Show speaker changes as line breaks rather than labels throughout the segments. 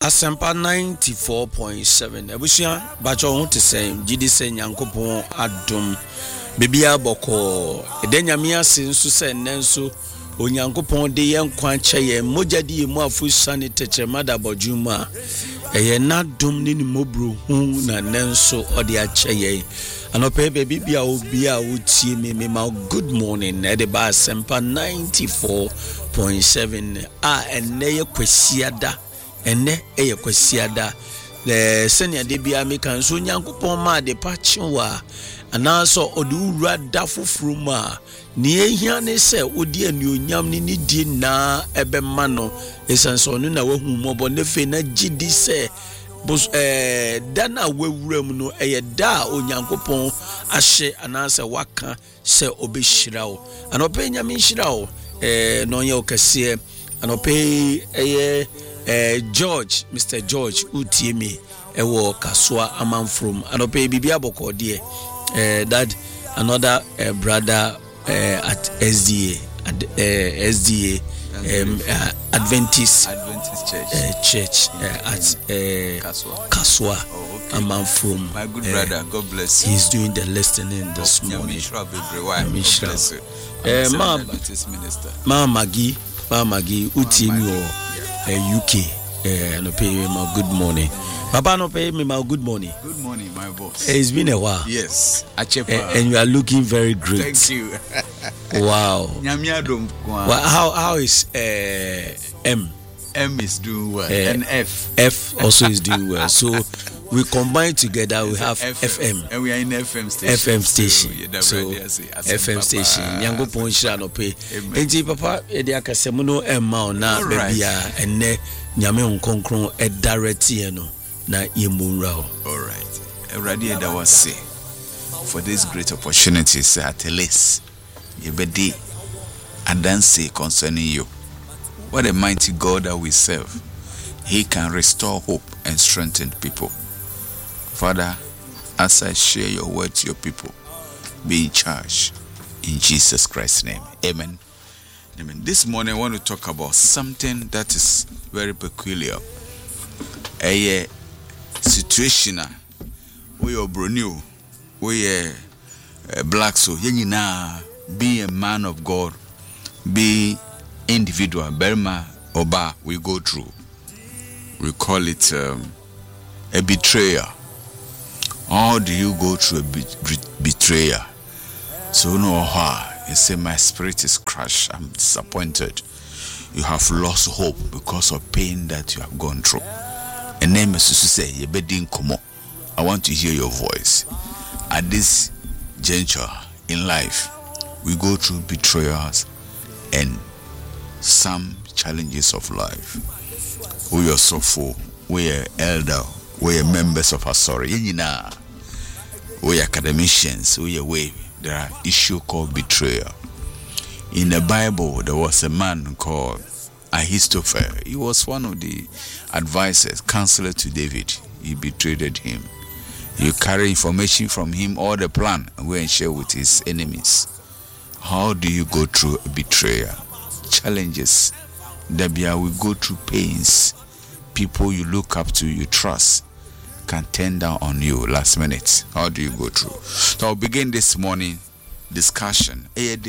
Asempa 94.7 Ebusia bacho ho te sɛn gidi sɛ Nyankopɔn adom bebia bɔkɔ edanyame ase nso sɛ nnenso Onyankopɔn de yɛn kwan kyɛ yɛn mogya di mu afusane tekyerema da bɔdwuma ɛyɛ nadom ne mobro hu na nnenso ɔde akyɛ yɛn anɔpɛ bebia obi a wotie me ma good morning na de ba Asempa 94.7 a ɛnɛ yɛ kwasiada ene eye kwasiada le senia de bia meka so Nyankopɔn ma de pa kyewa anaso ode wura da foforo ma ne ehia ne se odi anuonyam ne ne die na ebema no esanso no na wahu mobo ne fe na gidi se da na wawura mu no eye da Onyankopɔn ahye anase waka se obehira wo anope nyame hira wo no ye okase anope eye George, Mr. George Utiemi ewo Kaswa Amanfrom anope bibia boko die that another brother at SDA Adventist Church at Kaswa Amanfrom.
My good brother, God bless you.
He's doing the listening this morning. Ma Magi Utiemi UK no pay me my good morning. Papa no pay me my good morning.
Good morning, my boss.
It's been a while.
Yes,
and you are looking very great.
Thank you.
Wow. How is M?
M is doing well. And
F also is doing well. So we combine together. We have FM.
And we are in FM station.
So FM station. Nyango ponshira no pay. Enti papa e de akasemu no emma na bebia enne nyame nkonkron e direct ye no na yemunra.
All right. Already that was say for this great opportunities at least yebedi and then say concerning you. What a mighty God that we serve. He can restore hope and strengthen people. Father, as I share your word to your people, be in charge in Jesus Christ's name. Amen. Amen. This morning I want to talk about something that is very peculiar. A situation where you're brand where you're black, so you be a man of God, be individual, Burma or Ba, we go through. We call it a betrayer. How do you go through a betrayer? So no, you say my spirit is crushed. I'm disappointed. You have lost hope because of pain that you have gone through. And then Mr. say, you bedding come. I want to hear your voice. At this juncture in life, we go through betrayals and some challenges of life. We are suffer, we are elder, we are members of our sorry. We are academicians, we are way. There are issues called betrayal. In the Bible, there was a man called Ahithophel. He was one of the advisors, counselor to David. He betrayed him. You carry information from him or the plan and go and share with his enemies. How do you go through a betrayal? Challenges. Debia will go through pains. People you look up to, you trust, can turn down on you last minute. How do you go through? So I'll begin this morning discussion.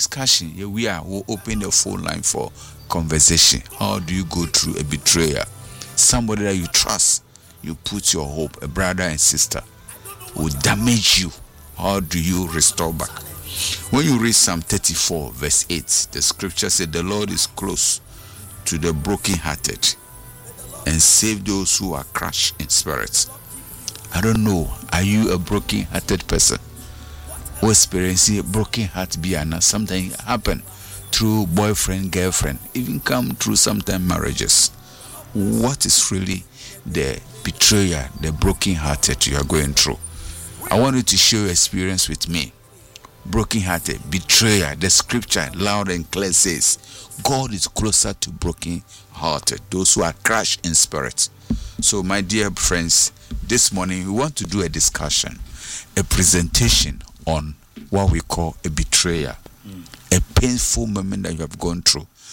We'll open the phone line for conversation. How do you go through a betrayer? Somebody that you trust, you put your hope, a brother and sister, will damage you. How do you restore back? When you read Psalm 34 verse 8, the scripture said the Lord is close to the brokenhearted and save those who are crushed in spirit. I don't know, are you a broken-hearted person? Who experiencing a broken heart and something happen through boyfriend, girlfriend, even come through sometimes marriages. What is really the betrayal, the broken-hearted you are going through? I want you to share your experience with me. Broken-hearted, betrayer, the scripture loud and clear says, God is closer to broken-hearted, those who are crushed in spirit. So my dear friends, this morning we want to do a discussion, a presentation on what we call a betrayal, a painful moment that you have gone through.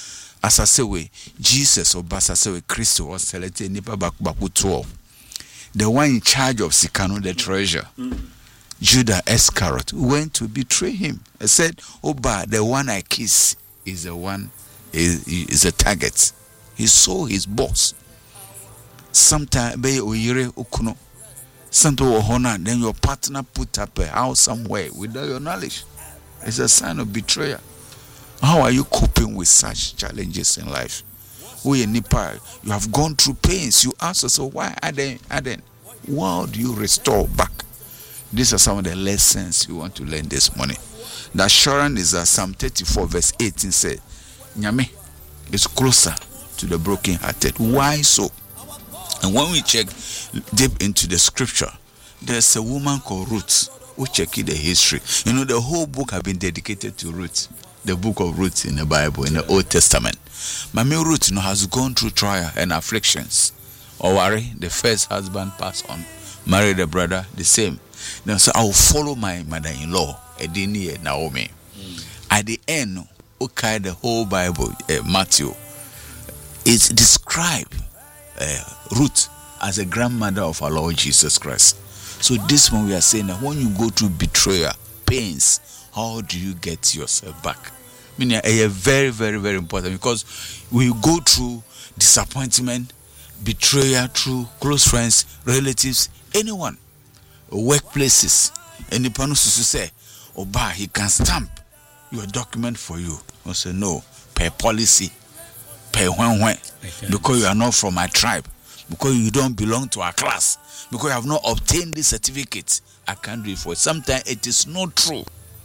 as I say we Jesus or Basasewe Christo was selected nipa baku 12. The one in charge of Sikano, the treasure, Judah Iscariot, went to betray him. He said, Oba, the one I kiss is the one, is a target. He saw his boss. Sometime, be oyire okuno. Santo ohona, then your partner put up a house somewhere without your knowledge. It's a sign of betrayal. How are you coping with such challenges in life? We in Nepal, you have gone through pains. You ask yourself, why Aden? How do you restore back? These are some of the lessons you want to learn this morning. The assurance is that Psalm 34 verse 18 says, Nyame is closer to the brokenhearted. Why so? And when we check deep into the scripture, there's a woman called Ruth. We check the history. You know, the whole book has been dedicated to Ruth. The book of Ruth in the Bible, in the Old Testament. Mami Ruth, has gone through trial and afflictions. Owari, the first husband, passed on. Married a brother, the same. Now, so I will follow my mother-in-law, Edini Naomi. At the end, okay, the whole Bible, Matthew, it describes Ruth as a grandmother of our Lord Jesus Christ. So this one we are saying that when you go through betrayal, pains, how do you get yourself back? Meaning, very, very, very important, because we go through disappointment, betrayal through close friends, relatives, anyone, workplaces, any person who say, Oba, he can stamp your document for you. I say, no, per policy, per when, because you are not from my tribe, because you don't belong to our class, because you have not obtained this certificate, I can't do it for you. Sometimes it is not true.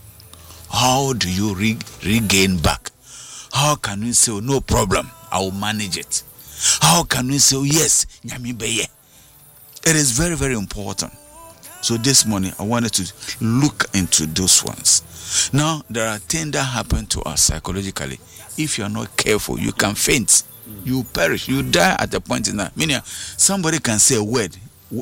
How do you regain back? How can we say, oh, no problem, I will manage it? How can we say, oh, yes, nyami beye? It is very, very important. So this morning, I wanted to look into those ones. Now, there are things that happen to us psychologically. If you are not careful, you can faint. You perish. You die at a point in that. Meaning, somebody can say a word.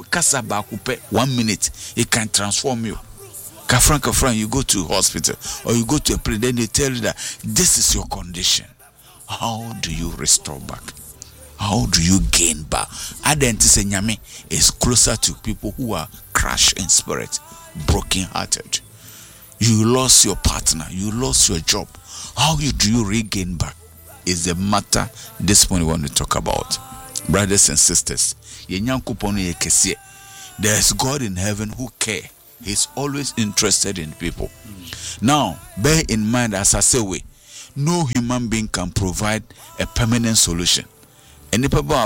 1 minute, it can transform you. Kafran, you go to hospital or you go to a place, then they tell you that this is your condition. How do you restore back? How do you gain back? Identity Nyame is closer to people who are crushed in spirit, broken-hearted. You lost your partner, you lost your job. How do you regain back? Is the matter this morning we want to talk about. Brothers and sisters, there's God in heaven who cares. He's always interested in people. Now, bear in mind, as I say, no human being can provide a permanent solution. And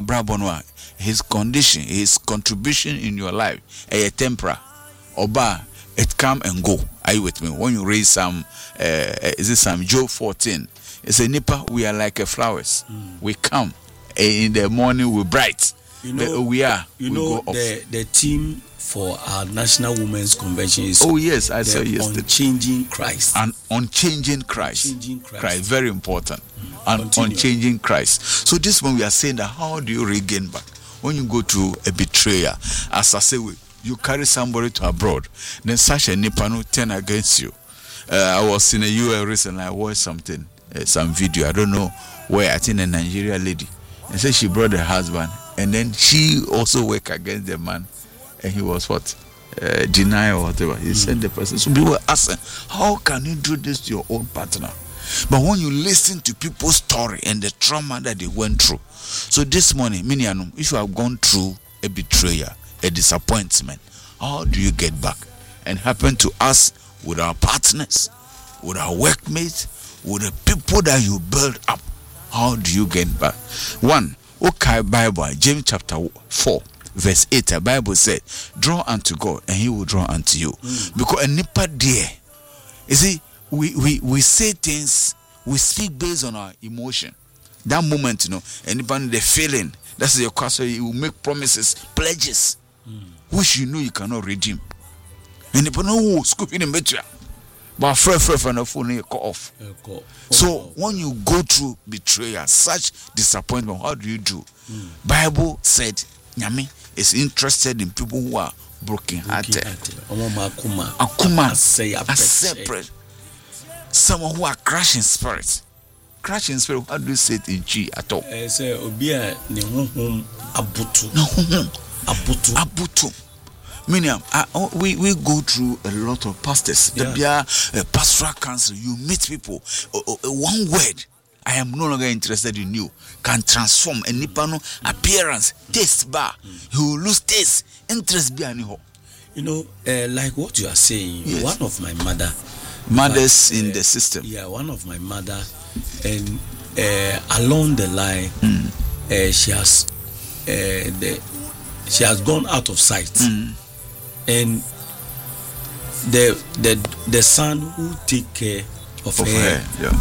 his condition, his contribution in your life, a temporary, oba, it come and go. Are you with me? When you read some, is it some Job 14? It's a nipa. We are like a flowers. We come in the morning. We're bright. We are.
The team for our National Women's Convention is
yes, I saw yesterday.
Unchanging Christ.
And unchanging Christ. Christ, very important. And unchanging Christ. So this one we are saying that how do you regain back when you go through a betrayal? As I say, you carry somebody to abroad, then such a nipano turn against you. I was in the US recently. I watched something, some video. I don't know where. I think a Nigerian lady, and said she brought her husband, and then she also worked against the man. And he was what? Deny or whatever. He sent the person. So people were asking, how can you do this to your own partner? But when you listen to people's story and the trauma that they went through. So this morning, Minianum, if you have gone through a betrayal, a disappointment, how do you get back? And happen to us with our partners, with our workmates, with the people that you build up. How do you get back? One, okay, Bible, James chapter 4. Verse 8, the Bible said, draw unto God and he will draw unto you. Because a nipa there, you see, we say things, we speak based on our emotion. That moment, anybody the feeling, that's your castle, you will make promises, pledges, which you know you cannot redeem. And if you know scooping in better, but free from the phone, you cut off. So when you go through betrayal, such disappointment, how do you do? Bible said, Nyame is interested in people who are broken-hearted. Akuma, a separate. Someone who are crushed in spirit. crash in spirit, how do you say it in G at all?
Say obia ne honhom abutu.
No,
Abutu.
Abutu. Meaning, we go through a lot of pastors. There be a pastoral council. You meet people. One word, I am no longer interested in you, can transform a nipano appearance, taste bar. You will lose taste, interest be anyhow.
You know, like what you are saying,
Yes.
one of my
Mothers in the system.
Yeah, one of my mother, and along the line, she has gone out of sight, and the son who take care of her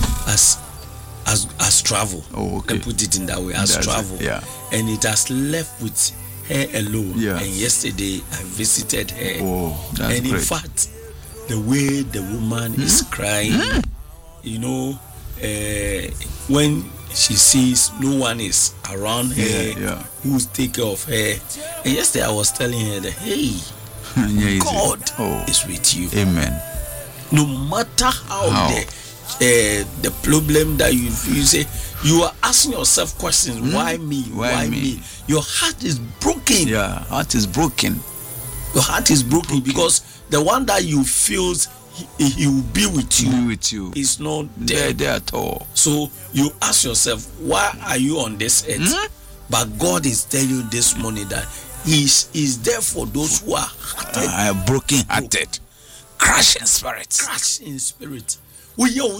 has traveled.
Oh, okay.
And put it in that way, has traveled.
Yeah.
And it has left with her alone.
Yeah.
And yesterday I visited her.
Oh, that's
and in
great.
fact, the way the woman is crying, you know, when she sees no one is around her who's take care of her. And yesterday I was telling her that, hey, God is with you.
Amen.
No matter how the problem that you say, you are asking yourself questions. Why me? Why me? Your heart is broken.
Yeah, heart is broken.
Your heart is broken because the one that you feel he will be with you, is not there
at all.
So you ask yourself, why are you on this earth? But God is telling you this morning that He is there for those who are
broken hearted, crash in spirit.
Crash in spirit. You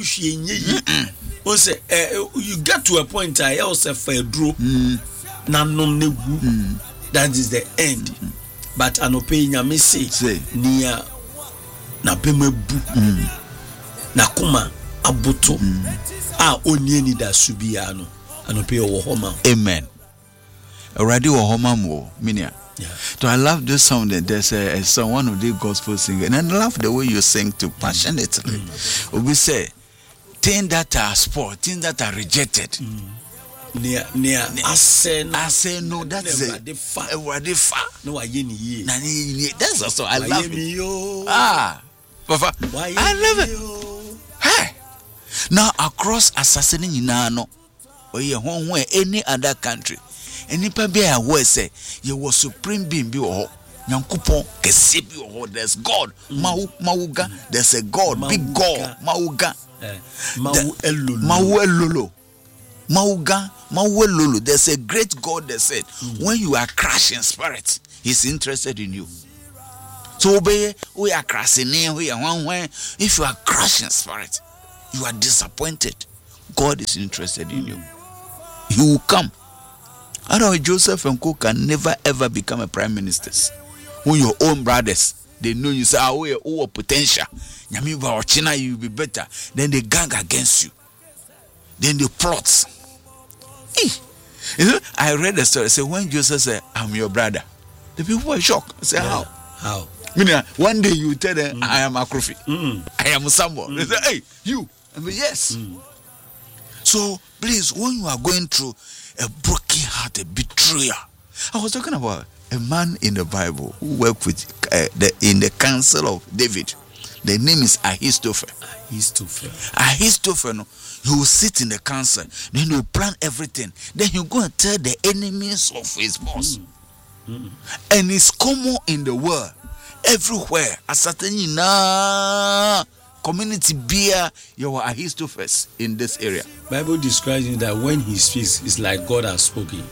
get to a point that is the end. But anope nyame say nia na bemebu na kuma abuto a onye ni da subia no anope wo homa.
Amen. Already wo homa mo minia. So I love this song. There's a song, one of the gospel singers, and I love the way you sing too passionately. We say things that are spoiled, things that are rejected.
I say
no, that's it. No, that's also I love it. Papa, I love it. Hey, now across assassinating Inano or where any other country, any pabia where say you was supreme being be or Yankupon, Kesibi or there's God, Mauga, there's a God, big God, Mauga, Mauelolo. Mauga, there's a great God that said, when you are crashing spirit, He's interested in you. So we are crashing if you are crashing spirit, you are disappointed. God is interested in you. He will come. I know Joseph and Co can never ever become a prime ministers. When your own brothers, they know you say, we are potential. Yamiba or China, you will be better. Then they gang against you. Then they plot. You know, I read the story. Say when Joseph said, "I'm your brother," the people were shocked. I say, "How?
How?"
Meaning, one day you tell them, "I am Akrofi. I am someone." They say, "Hey, you?" I mean, yes. So please, when you are going through a broken heart, a betrayal, I was talking about a man in the Bible who worked with in the council of David. The name is Ahithophel. Ahithophel. He will sit in the council, then he will plan everything. Then he will go and tell the enemies of his boss. And it's common in the world, everywhere. A certain community beer, you are Ahithophels in this area.
Bible describes it that when he speaks, it's like God has spoken.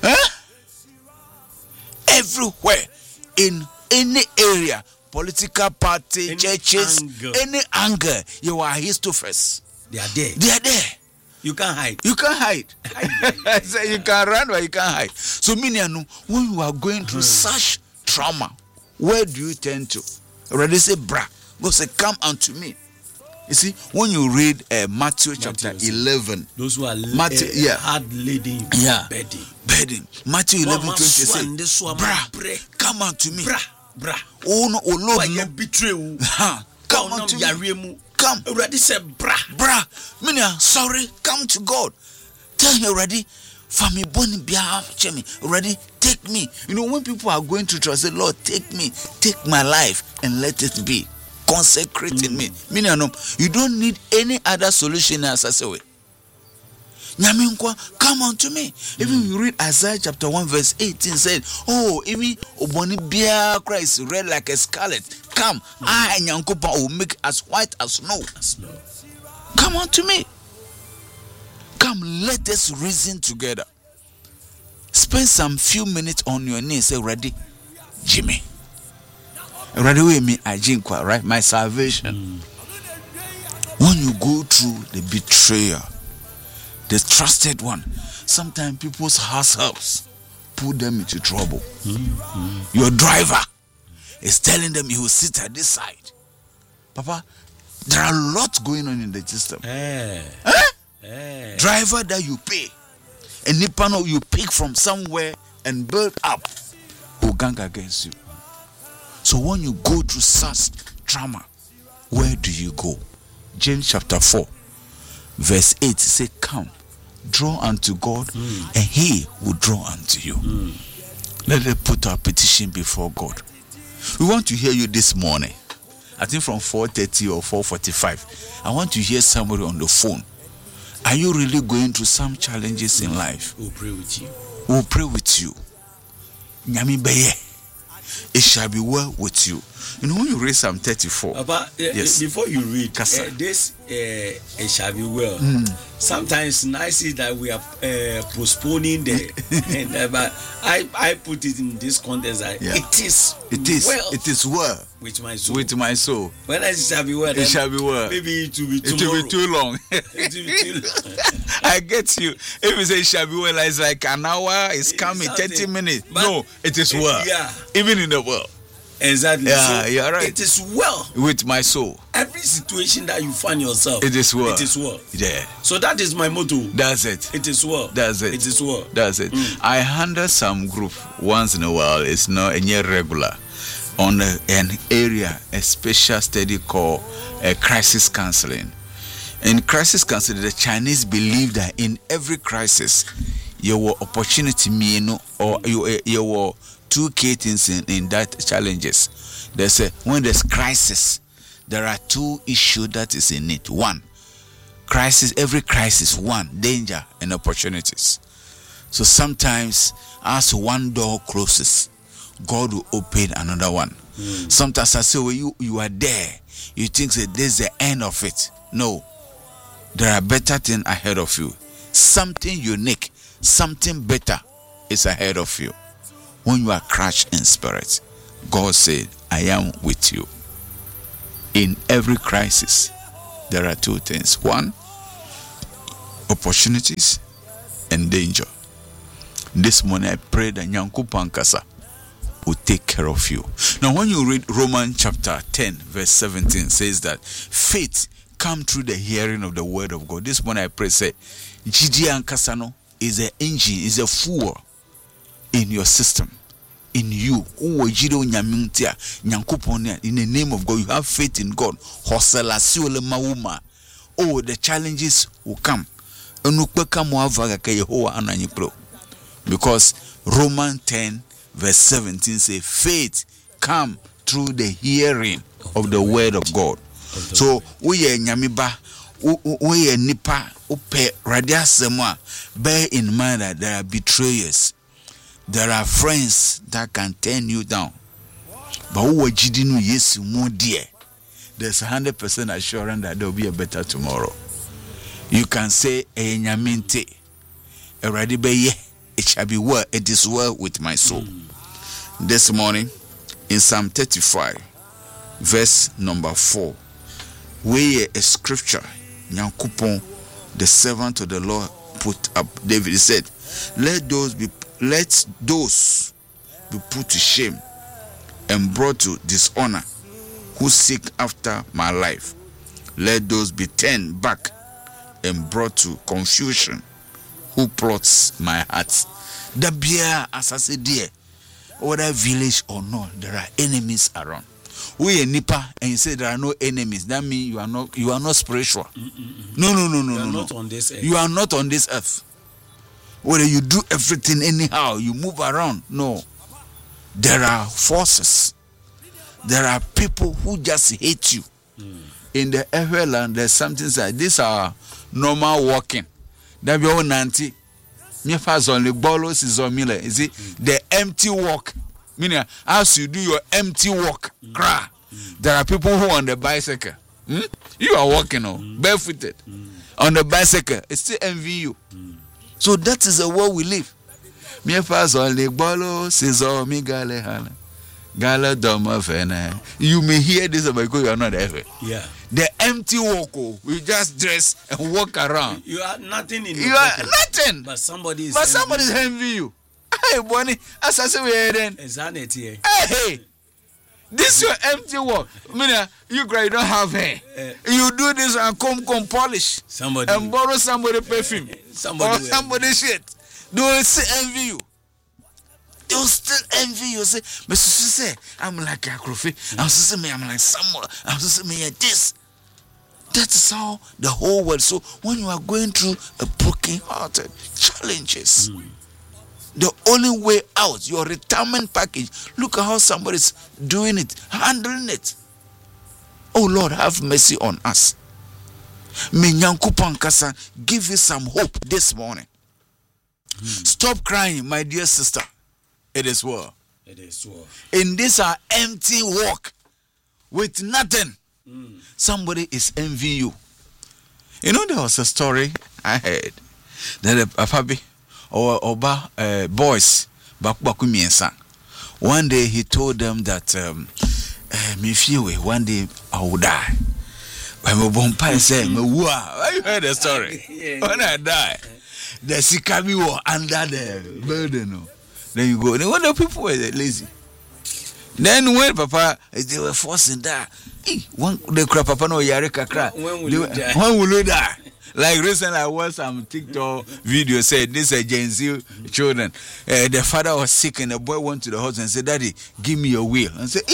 Everywhere, in any area, political party, any churches, any anger, you are Ahithophels.
They are there.
They are there.
You can't hide.
You can't hide. I say you can run, but you can't hide. So, when you are going through such trauma, where do you turn to? Already say, "Bra." Go say, "Come unto me." You see, when you read Matthew chapter 11,
those who are hard laden,
bedding. Matthew 11:20 say, "Bra, come unto me."
Bra.
Oh no, oh Lord,
no. Betray you.
Come unto me. Come.
Already said, "Bra."
Sorry, come to God. Tell me already. Family boni biya chemi. Already take me. You know, when people are going to trust, say, "Lord, take me, take my life, and let it be. Consecrate in me." You don't need any other solution as I say. Come unto me. Even you read Isaiah chapter 1 verse 18 said, oh, even oboni bia Christ red like a scarlet. Come, I Nyankopon will make as white as snow. Come unto me. Come, let us reason together. Spend some few minutes on your knees. Say, ready, Jimmy. Ready with me, Ajinkwa, right? My salvation. When you go through the betrayer, the trusted one, sometimes people's house helps put them into trouble. Your driver is telling them he will sit at this side. Papa, there are lots going on in the system. Driver that you pay, a Nipano you pick from somewhere and build up will gang against you. So when you go through such trauma, where do you go? James chapter 4 verse 8 say, come, draw unto God, and he will draw unto you. Let us put our petition before God. We want to hear you this morning. I think from 4:30 or 4:45. I want to hear somebody on the phone. Are you really going through some challenges in life?
We'll pray with you.
We'll pray with you. Nyami beye. It shall be well with you. You know, when you read Psalm 34.
But
yes.
Before you read, this it shall be well. Sometimes nice is that we are postponing but I put it in this context that it is well.
It is well
with my soul.
With my soul.
When it shall be well,
it shall be well.
Maybe it will be tomorrow.
It will be too long.
It will be too long.
I get you. If you say it shall be well, it's like an hour is coming, 30 minutes. But no, it is well. Yeah. Even in the world.
Exactly.
Yeah,
so
you're right.
It is well
with my soul.
Every situation that you find yourself,
it is well.
It is well.
Yeah.
So that is my motto.
That's it.
It is well.
That's it.
It is well.
That's it. I handle some group once in a while. It's not a year regular on an area, a special study called crisis counseling. In crisis counseling, the Chinese believe that in every crisis, your opportunity or your two key things in that challenges. There's when there's crisis, there are two issues that is in it. One, crisis, every crisis, one, danger and opportunities. So sometimes as one door closes, God will open another one. Sometimes I say, well, you are there, you think that this is the end of it. No, there are better things ahead of you. Something unique, something better is ahead of you. When you are crushed in spirit, God said, I am with you. In every crisis, there are two things. One, opportunities and danger. This morning I pray that Nyankopon Kasa will take care of you. Now when you read Romans chapter 10 verse 17 says that faith come through the hearing of the word of God. This morning I pray say, Gidi Ankasano is an engine, is a fuel in your system, in you. In the name of God, you have faith in God. Oh, the challenges will come. Because Romans 10 verse 17 says, faith come through the hearing of the word of God. So we are nyamiba, we are nipa, upe radiasema. Bear in mind that there are betrayers. There are friends that can turn you down. But who are jidinu yesu more dear? There's 100% assurance that there will be a better tomorrow. You can say, Enyaminte, Eradibeye, it shall be well, it is well with my soul. This morning, in Psalm 35, verse number 4, where a scripture, Nyankopon, the servant of the Lord, put up. David said, let those be put to shame and brought to dishonor who seek after my life. Let those be turned back and brought to confusion who plots my heart. The beer, as I said, dear, whether village or not, there are enemies around. We are Nipa and you say there are no enemies. That means you are not spiritual. No.
Not on this earth.
You are not on this earth. Whether you do everything anyhow, you move around. No. There are forces. There are people who just hate you. In the Earth land, there's something like these are normal walking. That be all nanti. Me fast only bolos is on Miller. Is it the empty walk? Meaning, as you do your empty walk, cry. There are people who on the bicycle. You are walking on barefooted on the bicycle. It's still envy you. So that is the world we live. Me fast only bolos is on me gale. Gala doma fena. You may hear this because you are not there.
Yeah.
The empty walk, we just dress and walk around.
You are nothing in
You are nothing.
But somebody is
envy you. Hey, Bonnie, as I say, we then. Hey, this is your empty walk. Mina, you cry, you don't have hair. You do this and come polish.
Somebody
and borrow somebody perfume. Somebody shit. They will still envy you. They will still envy you. Say, I'm like a Akrofi. I'm like someone. I'm just me this. That is how the whole world. So when you are going through a broken-hearted challenges, the only way out, your retirement package, look at how somebody's doing it, handling it. Oh Lord, have mercy on us. May Nyankopɔn kasa give you some hope this morning. Stop crying, my dear sister. It is well.
It is well.
In this our empty walk with nothing, somebody is envying you. You know, there was a story I heard that a papi or oba boys baku miensa. One day he told them that me feel one day I will die. But my bompa said, "Wow, you heard the story? When I die, the sikami were under the burden." Then you go. Then when the people were lazy. Then when Papa they were forcing that, one the crap Papa no yareka cry. When will you die? Like recently I watched some TikTok video said this is Gen Z children. The father was sick and the boy went to the hospital and said, "Daddy, give me your will." And said,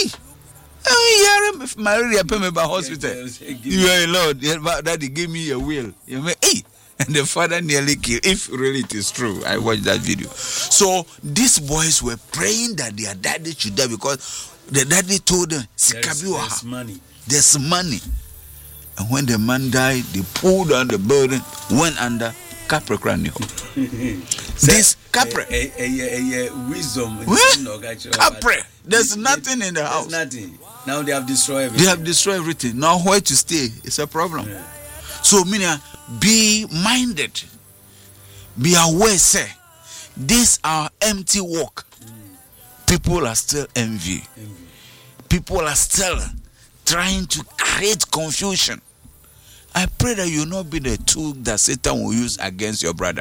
Maria pay me by hospital. You are Lord, Daddy, give me your will. You may and the father nearly killed. If really it is true, I watched that video. So these boys were praying that their daddy should die because the daddy told them,
"There's money.
There's money." And when the man died, they pulled down the burden, went under Capricorn. This Capri.
Wisdom.
Capri. There's nothing in the house.
There's nothing. Now they have destroyed everything.
They have destroyed everything. Now where to stay is a problem. Yeah. So, Mina, be minded. Be aware, say, this our empty walk. People are still envy. People are still trying to create confusion. I pray that you will not be the tool that Satan will use against your brother.